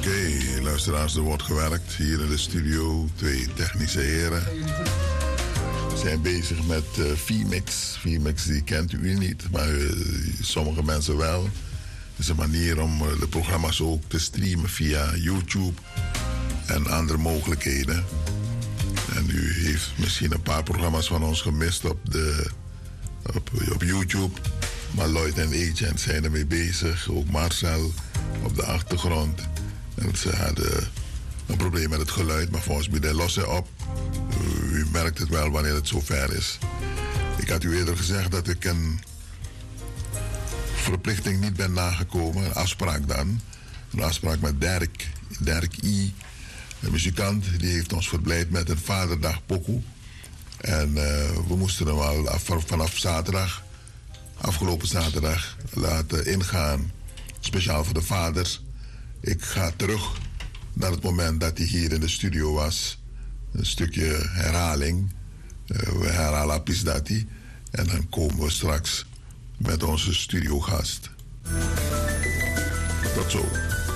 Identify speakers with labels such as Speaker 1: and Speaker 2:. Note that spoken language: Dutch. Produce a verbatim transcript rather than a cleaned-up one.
Speaker 1: Okay, luisteraars, er wordt gewerkt hier in de studio. Twee technische heren zijn bezig met uh, V-Mix. V-Mix die kent u niet, maar uh, sommige mensen wel. Het is een manier om uh, de programma's ook te streamen via YouTube en andere mogelijkheden. En u heeft misschien een paar programma's van ons gemist op, de, op, op YouTube. Maar Lloyd en Agent zijn ermee bezig. Ook Marcel op de achtergrond. En ze hadden een probleem met het geluid, maar volgens mij lossen ze op. U merkt het wel wanneer het zover is. Ik had u eerder gezegd dat ik een verplichting niet ben nagekomen. Een afspraak dan. Een afspraak met Dirk. Dirk I. Een muzikant. Die heeft ons verblijd met een Vaderdag pokoe. En uh, we moesten hem al af, vanaf zaterdag, afgelopen zaterdag, laten ingaan. Speciaal voor de vaders. Ik ga terug naar het moment dat hij hier in de studio was. Een stukje herhaling. Uh, we herhalen Apisdati. En dan komen we straks met onze studiogast. Tot zo.